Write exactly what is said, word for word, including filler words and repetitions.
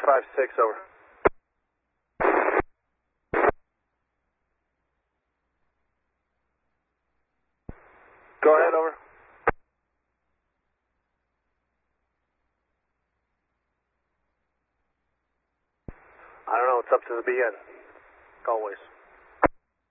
five six, over. Go ahead, over. I don't know, it's up to the B N. Always.